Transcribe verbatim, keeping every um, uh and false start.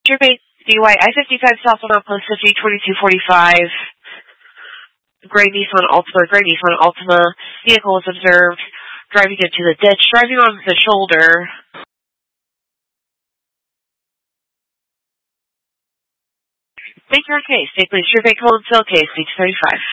Survey D Y I fifty-five South on Post fifty twenty-two forty-five. Gray Nissan Altima. Gray Nissan Altima. Vehicle was observed driving into the ditch, driving on the shoulder. Take your case. Take please. Survey Colin Cell case, six thirty-five.